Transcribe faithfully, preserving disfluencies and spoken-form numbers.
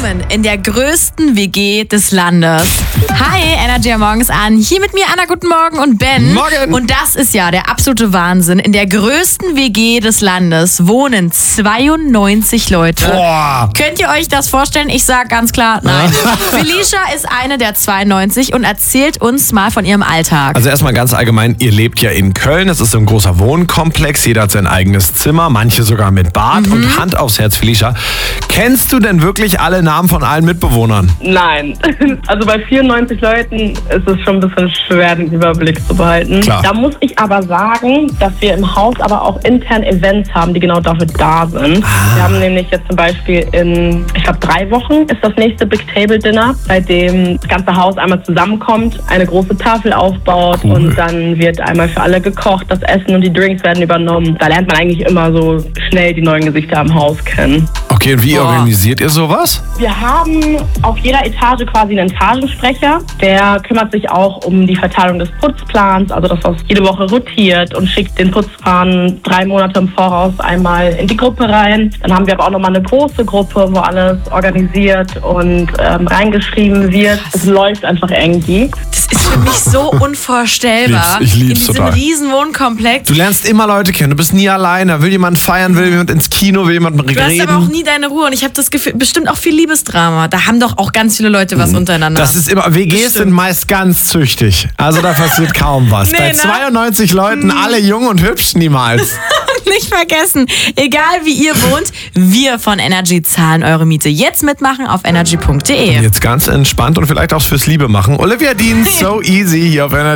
Wohnen in der größten W G des Landes. Hi, Energy am Morgens an. Hier mit mir Anna, guten Morgen und Ben. Morgen. Und das ist ja der absolute Wahnsinn. In der größten W G des Landes wohnen zweiundneunzig Leute. Boah. Könnt ihr euch das vorstellen? Ich sag ganz klar, nein. Felicia ist eine der zweiundneunzig und erzählt uns mal von ihrem Alltag. Also erstmal ganz allgemein, ihr lebt ja in Köln, es ist so ein großer Wohnkomplex, jeder hat sein eigenes Zimmer, manche sogar mit Bad Mhm. und Hand aufs Herz, Felicia. Kennst du denn wirklich alle Namen von allen Mitbewohnern? Nein. Also bei vierundneunzig Leuten ist es schon ein bisschen schwer, den Überblick zu behalten. Klar. Da muss ich aber sagen, dass wir im Haus aber auch intern Events haben, die genau dafür da sind. Ah. Wir haben nämlich jetzt zum Beispiel in, ich glaube, drei Wochen ist das nächste Big Table Dinner, bei dem das ganze Haus einmal zusammenkommt, eine große Tafel aufbaut Cool. und dann wird einmal für alle gekocht, das Essen und die Drinks werden übernommen. Da lernt man eigentlich immer so schnell die neuen Gesichter am Haus kennen. Okay, und wie Boah. organisiert ihr sowas? Wir haben auf jeder Etage quasi einen Etagensprecher. Der kümmert sich auch um die Verteilung des Putzplans, also dass das jede Woche rotiert und schickt den Putzplan drei Monate im Voraus einmal in die Gruppe rein. Dann haben wir aber auch nochmal eine große Gruppe, wo alles organisiert und ähm, reingeschrieben wird. Es läuft einfach irgendwie. Das ist für mich so unvorstellbar. Ich lieb's, ich lieb's in diesem total. riesen Wohnkomplex. Du lernst immer Leute kennen, du bist nie alleine. Will jemand feiern, will jemand ins Kino, will jemand Du hast reden. aber auch nie deine Ruhe und ich habe das Gefühl, bestimmt auch viel Liebesdrama. Da haben doch auch ganz viele Leute was untereinander. Das ist immer, W Gs Bestimmt. sind meist ganz züchtig. Also da passiert kaum was. Nee, Bei ne? zweiundneunzig Leuten, alle jung und hübsch, niemals. Nicht vergessen, egal wie ihr wohnt, wir von Energy zahlen eure Miete. Jetzt mitmachen auf energy punkt de. Jetzt ganz entspannt und vielleicht auch fürs Liebe machen. Olivia Dean, So Easy hier auf Energy.